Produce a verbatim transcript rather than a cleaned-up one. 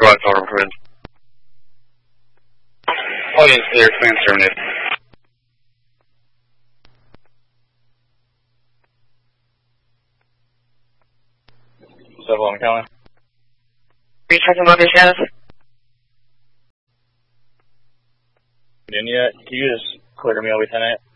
Rock Tower, friend. Audience clear, command terminated. seven eleven Kelly. Rechecking mother status. Virginia, can you just clear me over ten eight?